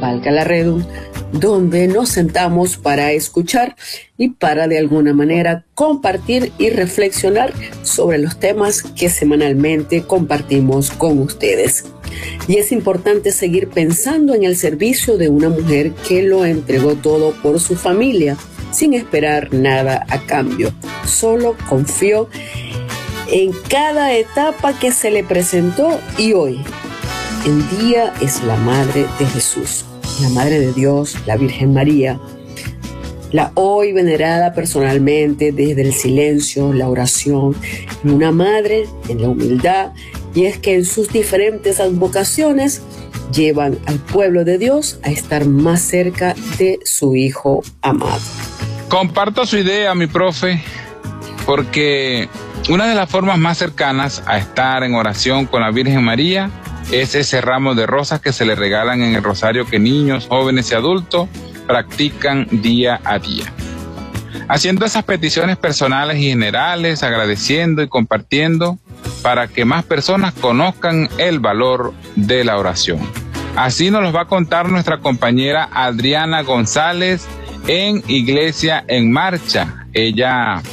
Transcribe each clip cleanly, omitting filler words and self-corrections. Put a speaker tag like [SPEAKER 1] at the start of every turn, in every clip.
[SPEAKER 1] valga la redundancia, donde nos sentamos para escuchar y para de alguna manera compartir y reflexionar sobre los temas que semanalmente compartimos con ustedes. Y es importante seguir pensando en el servicio de una mujer que lo entregó todo por su familia, sin esperar nada a cambio. Solo confió en cada etapa que se le presentó y hoy en día es la Madre de Jesús, la Madre de Dios, la Virgen María, la hoy venerada personalmente desde el silencio, la oración, una madre en la humildad, y es que en sus diferentes advocaciones llevan al pueblo de Dios a estar más cerca de su Hijo amado.
[SPEAKER 2] Comparto su idea, mi profe, porque una de las formas más cercanas a estar en oración con la Virgen María es ese ramo de rosas que se le regalan en el rosario que niños, jóvenes y adultos practican día a día. Haciendo esas peticiones personales y generales, agradeciendo y compartiendo para que más personas conozcan el valor de la oración. Así nos lo va a contar nuestra compañera Adriana González en Iglesia en Marcha. Ella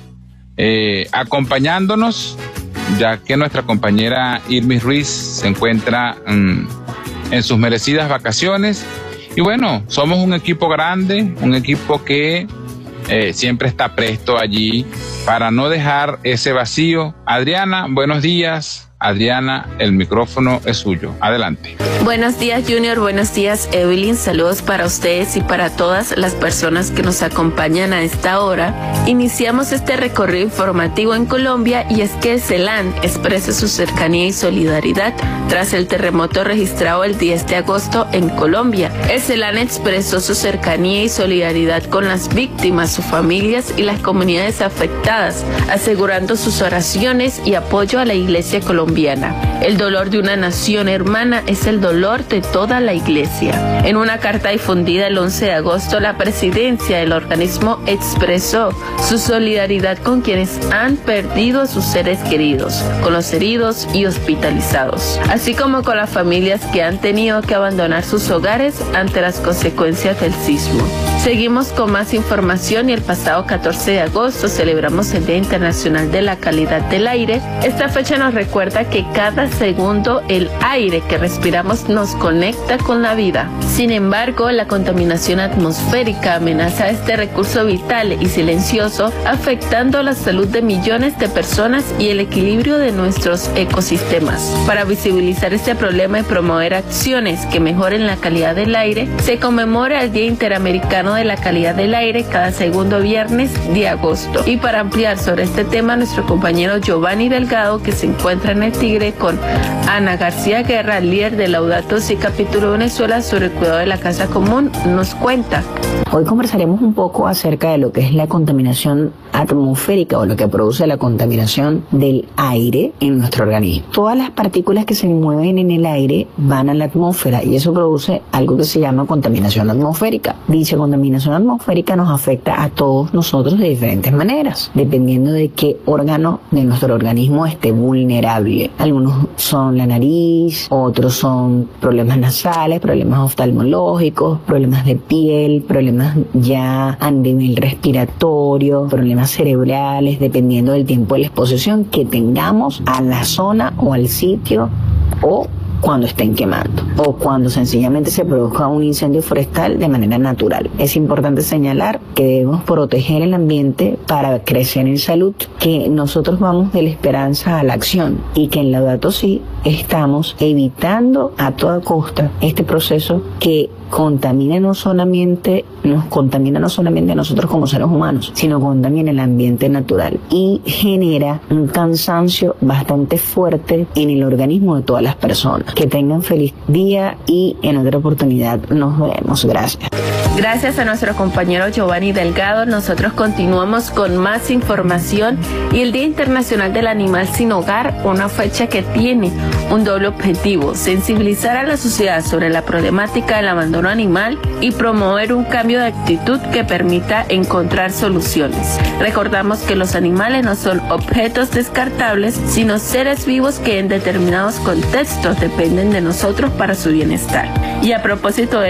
[SPEAKER 2] acompañándonos, ya que nuestra compañera Irmis Ruiz se encuentra en sus merecidas vacaciones. Y bueno, somos un equipo grande, un equipo que siempre está presto allí para no dejar ese vacío. Adriana, buenos días. Adriana, el micrófono es suyo. Adelante.
[SPEAKER 3] Buenos días, Junior. Buenos días, Evelyn. Saludos para ustedes y para todas las personas que nos acompañan a esta hora. Iniciamos este recorrido informativo en Colombia y es que el CELAN expresa su cercanía y solidaridad tras el terremoto registrado el 10 de agosto en Colombia. El CELAN expresó su cercanía y solidaridad con las víctimas, sus familias y las comunidades afectadas, asegurando sus oraciones y apoyo a la Iglesia colombiana. El dolor de una nación hermana es el dolor de toda la Iglesia. En una carta difundida el 11 de agosto, la presidencia del organismo expresó su solidaridad con quienes han perdido a sus seres queridos, con los heridos y hospitalizados, así como con las familias que han tenido que abandonar sus hogares ante las consecuencias del sismo. Seguimos con más información y el pasado 14 de agosto celebramos el Día Internacional de la Calidad del Aire. Esta fecha nos recuerda que cada segundo el aire que respiramos nos conecta con la vida. Sin embargo, la contaminación atmosférica amenaza este recurso vital y silencioso, afectando la salud de millones de personas y el equilibrio de nuestros ecosistemas. Para visibilizar este problema y promover acciones que mejoren la calidad del aire, se conmemora el Día Interamericano de la Calidad del Aire cada segundo viernes de agosto. Y para ampliar sobre este tema, nuestro compañero Giovanni Delgado, que se encuentra en el Tigre, con Ana García Guerra, líder de Laudato Si Capítulo Venezuela, sobre el cuidado de la casa común, nos cuenta.
[SPEAKER 4] Hoy conversaremos un poco acerca de lo que es la contaminación atmosférica o lo que produce la contaminación del aire en nuestro organismo. Todas las partículas que se mueven en el aire van a la atmósfera y eso produce algo que se llama contaminación atmosférica. Dicha contaminación atmosférica nos afecta a todos nosotros de diferentes maneras, dependiendo de qué órgano de nuestro organismo esté vulnerable. Algunos son la nariz, otros son problemas nasales, problemas oftalmológicos, problemas de piel, problemas ya a nivel respiratorio, problemas cerebrales, dependiendo del tiempo de la exposición que tengamos a la zona o al sitio o cuando estén quemando o cuando sencillamente se produzca un incendio forestal de manera natural. Es importante señalar que debemos proteger el ambiente para crecer en salud, que nosotros vamos de la esperanza a la acción y que en Laudato Si estamos evitando a toda costa este proceso que nos contamina no solamente a nosotros como seres humanos, sino contamina el ambiente natural y genera un cansancio bastante fuerte en el organismo de todas las personas. Que tengan feliz día y en otra oportunidad nos vemos. Gracias.
[SPEAKER 3] Gracias a nuestro compañero Giovanni Delgado, nosotros continuamos con más información y el Día Internacional del Animal Sin Hogar, una fecha que tiene un doble objetivo: sensibilizar a la sociedad sobre la problemática del abandono animal y promover un cambio de actitud que permita encontrar soluciones. Recordamos que los animales no son objetos descartables, sino seres vivos que en determinados contextos dependen de nosotros para su bienestar. Y a propósito de